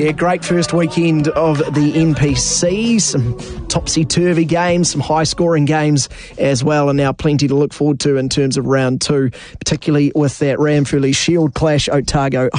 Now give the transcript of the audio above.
Yeah, great first weekend of the NPC. Some topsy-turvy games, some high-scoring games as well, and now plenty to look forward to in terms of round two, particularly with that Ranfurly Shield clash, Otago